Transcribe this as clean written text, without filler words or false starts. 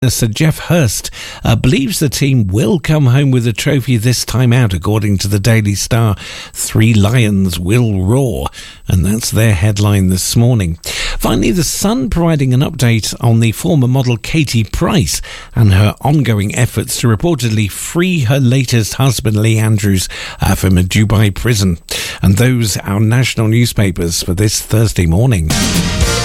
Sir Geoff Hurst believes the team will come home with a trophy this time out. According to the Daily Star, 3 lions will roar, and that's their headline this morning. Finally, The Sun providing an update on the former model Katie Price and her ongoing efforts to reportedly free her latest husband Lee Andrews from a Dubai prison. And those are national newspapers for this Thursday morning.